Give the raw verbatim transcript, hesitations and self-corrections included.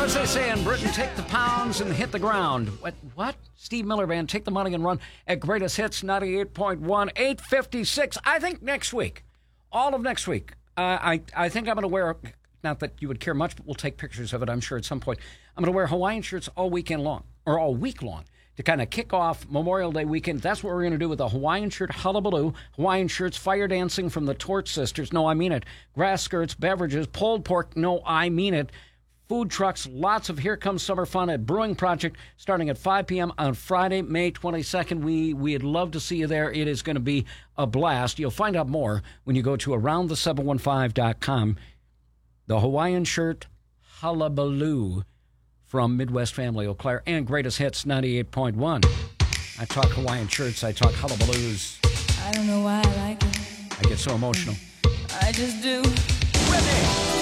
As they say in Britain, take the pounds and hit the ground. What? What? Steve Miller Band, take the money and run at Greatest Hits ninety-eight point one, eight fifty-six. I think next week, all of next week, uh, I, I think I'm going to wear, not that you would care much, but we'll take pictures of it, I'm sure, at some point. I'm going to wear Hawaiian shirts all weekend long, or all week long, to kind of kick off Memorial Day weekend. That's what we're going to do with the Hawaiian shirt hullabaloo. Hawaiian shirts, fire dancing from the Torch Sisters. No, I mean it. Grass skirts, beverages, pulled pork. No, I mean it. Food trucks, lots of Here Comes Summer Fun at Brewing Project starting at five p.m. on Friday, May twenty-second. We, we'd love to see you there. It is going to be a blast. You'll find out more when you go to around the seven one five dot com. The Hawaiian shirt hullabaloo from Midwest Family Eau Claire and Greatest Hits ninety-eight point one. I talk Hawaiian shirts. I talk hullabaloos. I don't know why I like it. I get so emotional. I just do. Ready?